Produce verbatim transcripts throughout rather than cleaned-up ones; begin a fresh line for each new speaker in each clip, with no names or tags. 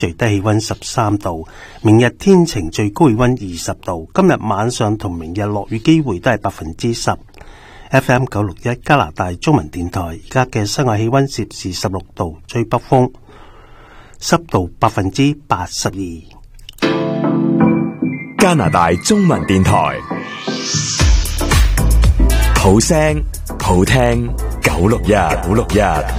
最低氣溫十三度，明日天晴，最高氣溫二十度。今日晚上同明日落雨機會都係百分之十。F M 九六一加拿大中文電台，而家嘅室外氣溫攝氏十六度，吹北風，濕度百分之八十二。
加拿大中文電台，好聲好聽，九六一九六一。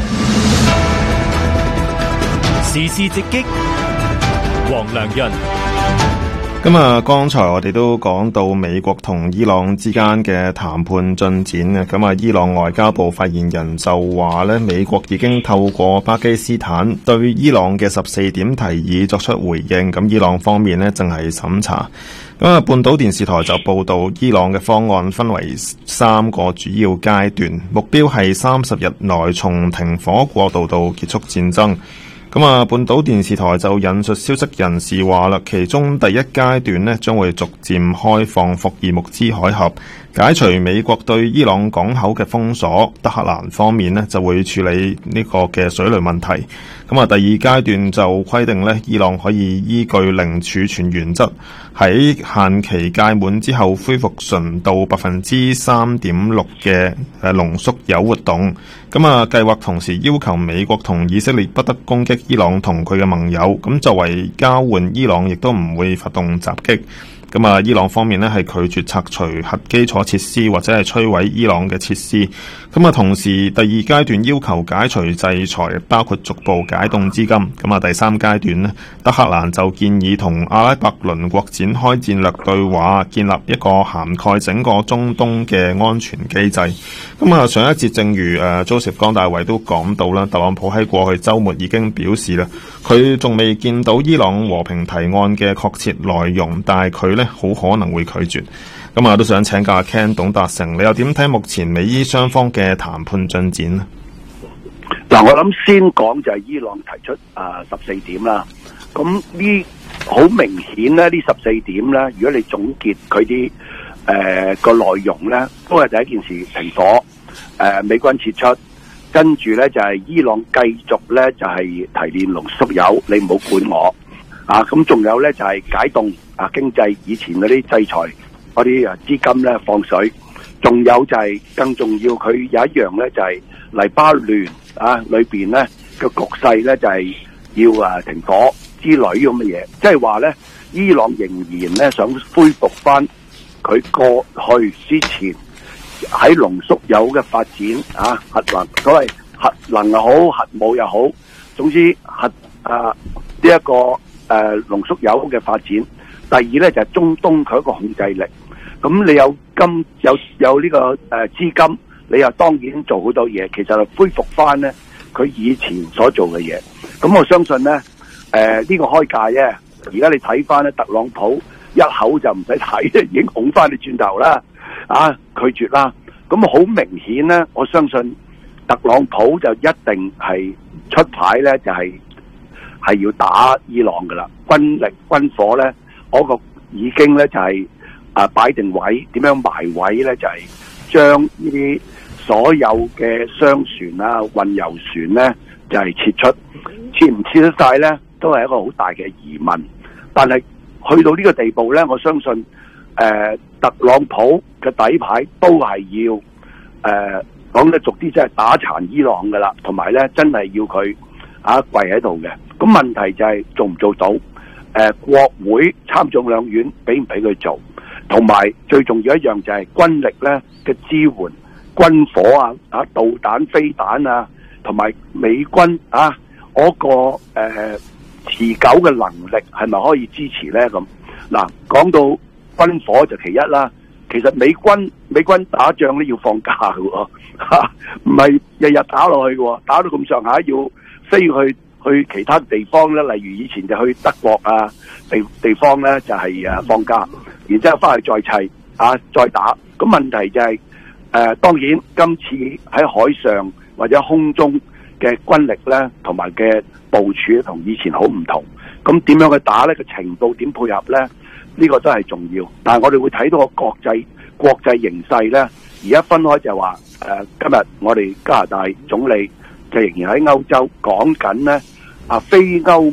時事直擊，黃良潤。
咁啊，剛才我哋都講到美國同伊朗之間嘅談判進展啊。咁啊，伊朗外交部發言人就話咧，美國已經透過巴基斯坦對伊朗嘅十四點提議作出回應。咁伊朗方面咧正係審查。咁啊，半島電視台就報道，伊朗嘅方案分為三個主要階段，目標係三十日內從停火過渡到結束戰爭。咁啊，半島電視台就引述消息人士話啦，其中第一階段呢將會逐漸開放霍爾木茲海峽，解除美國對伊朗港口嘅封鎖。德黑蘭方面呢就會處理呢個嘅水雷問題。咁啊，第二階段就規定呢，伊朗可以依據零儲存原則，喺限期屆滿之後恢復純度百分之三點六嘅誒濃縮鈾活動。咁啊，計劃同時要求美國同以色列不得攻擊伊朗同佢嘅盟友。咁作為交換，伊朗亦都唔會發動襲擊。咁啊，伊朗方面呢係拒絕拆除核基礎設施或者係摧毀伊朗嘅設施。咁啊，同時第二階段要求解除制裁，包括逐步解凍資金。咁啊，第三階段呢，德黑蘭就建議同阿拉伯鄰國展開戰略對話，建立一個涵蓋整個中東嘅安全機制。咁啊，上一節正如誒 Joseph 江大衛都講到啦，特朗普喺過去週末已經表示啦，佢仲未見到伊朗和平提案嘅確切內容，但係佢呢好可能會拒絕。咁啊，都想請教阿 Ken 董達成，你又點睇目前美伊雙方嘅談判進展呢？
嗱，我諗先講就係伊朗提出啊十四點啦。咁呢好明顯咧，呢十四點咧，如果你總結佢啲誒個內容咧，都係第一件事停火，誒、呃、美軍撤出，跟住咧就係、是、伊朗繼續咧就係、是、提煉濃縮鈾，你唔好管我啊。咁仲有咧就係、是、解凍啊經濟，以前嗰啲制裁嗰啲啊資金咧放水，仲有就係更重要，佢有一樣咧就係、是、黎巴嫩啊裏邊咧個局勢咧就係、是、要啊停火之類咁嘅嘢，即係話咧伊朗仍然咧想恢復翻佢過去之前喺濃縮鈾嘅發展啊，核能所謂核能又好，核武又好，總之核啊呢一、這個誒濃縮鈾嘅發展。第二咧就係、是、中東佢一個控制力。咁你有金有有呢、這個誒資、呃、金，你又當然做好多嘢，其實係恢復翻咧佢以前所做嘅嘢。咁我相信咧，誒、呃、呢、這個開價咧，而家你睇翻咧，特朗普一口就唔使睇，已經拱翻你轉頭啦，啊拒絕啦。咁好明顯咧，我相信特朗普就一定係出牌咧，就係、是、係要打伊朗噶啦，軍力軍火咧，嗰個已經咧就係、是。啊！擺定位，點樣埋位咧？就係、是、將呢啲所有嘅商船啊、運油船咧，就係、是、撤出，撤唔撤得晒咧，都係一個好大嘅疑問。但係去到呢個地步咧，我相信誒、呃、特朗普嘅底牌都係要誒講得俗啲，即係打殘伊朗噶啦，同埋咧真係要佢啊跪喺度嘅。咁問題就係做唔做到？誒、呃、國會參眾兩院俾唔俾佢做？同埋最重要一樣就係軍力咧嘅支援，軍火啊、啊導彈、飛彈啊，同埋美軍啊嗰、那個誒、呃、持久嘅能力係咪可以支持咧？咁嗱，講到軍火就其一啦。其實美軍美軍打仗咧要放假嘅喎，唔係日日打落去嘅喎，打到咁上下要飛去去其他地方咧，例如以前就去德國啊地地方咧就係、是、誒放假。然之後翻去再砌啊，再打。咁問題就係、是、誒、呃，當然今次喺海上或者空中嘅軍力咧，同埋嘅部署同以前好唔同。咁點樣去打咧？個程度點配合咧？呢、這個都係重要。但係我哋會睇到個國際國際形勢咧，而家分開就係話誒，今日我哋加拿大總理就仍然喺歐洲講緊咧，啊非歐盟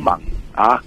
啊。